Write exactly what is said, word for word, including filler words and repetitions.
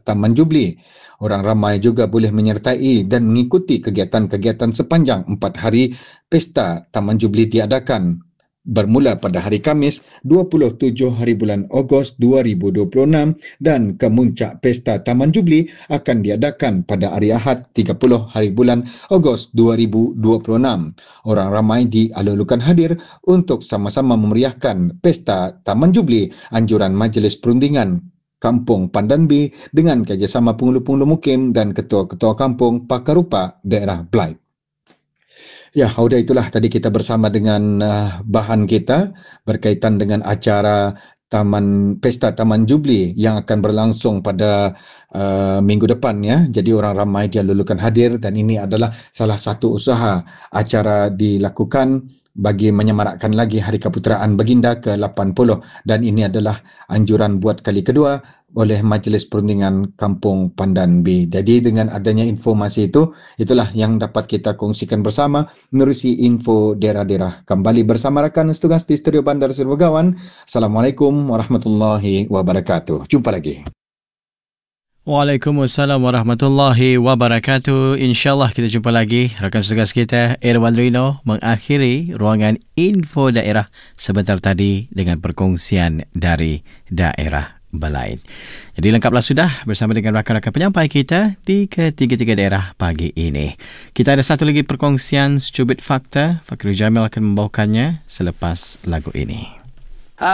Taman Jubli. Orang ramai juga boleh menyertai dan mengikuti kegiatan-kegiatan sepanjang empat hari Pesta Taman Jubli diadakan. Bermula pada hari Khamis dua puluh tujuh hari bulan Ogos dua ribu dua puluh enam dan kemuncak Pesta Taman Jubli akan diadakan pada hari Ahad tiga puluh hari bulan Ogos dua ribu dua puluh enam. Orang ramai dialulukan hadir untuk sama-sama memeriahkan Pesta Taman Jubli. Anjuran Majlis Perundingan Kampung Pandan B dengan kerjasama penghulu-penghulu mukim dan ketua-ketua kampung Pakar Rupa daerah Blyth. Ya, sudah itulah tadi kita bersama dengan uh, bahan kita berkaitan dengan acara Taman Pesta Taman Jubli yang akan berlangsung pada uh, minggu depan ya. Jadi orang ramai dialulukan hadir dan ini adalah salah satu usaha acara dilakukan bagi menyemarakkan lagi Hari Keputeraan Baginda ke lapan puluh dan ini adalah anjuran buat kali kedua oleh Majlis Perundingan Kampung Pandan B. Jadi dengan adanya informasi itu, itulah yang dapat kita kongsikan bersama menerusi info daerah-daerah. Kembali bersama rakan setugas di Studio Bandar Seri Begawan. Assalamualaikum warahmatullahi wabarakatuh. Jumpa lagi. Waalaikumsalam warahmatullahi wabarakatuh. InsyaAllah kita jumpa lagi. Rakan setugas kita, Irwan Rino, mengakhiri ruangan info daerah sebentar tadi dengan perkongsian dari daerah Blyth. Jadi lengkaplah sudah bersama dengan rakan-rakan penyampai kita di ketiga-tiga daerah pagi ini. Kita ada satu lagi perkongsian Stupid Fakta. Fakir Jamil akan membawakannya selepas lagu ini.